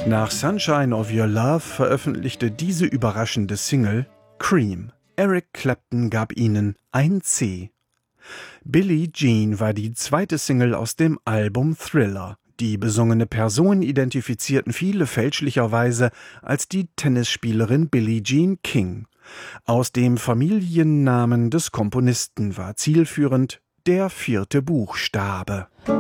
Nach Sunshine of Your Love veröffentlichte diese überraschende Single Cream. Eric Clapton gab ihnen ein C. Billie Jean war die zweite Single aus dem Album Thriller. Die besungene Person identifizierten viele fälschlicherweise als die Tennisspielerin Billie Jean King. Aus dem Familiennamen des Komponisten war zielführend der 4. Buchstabe.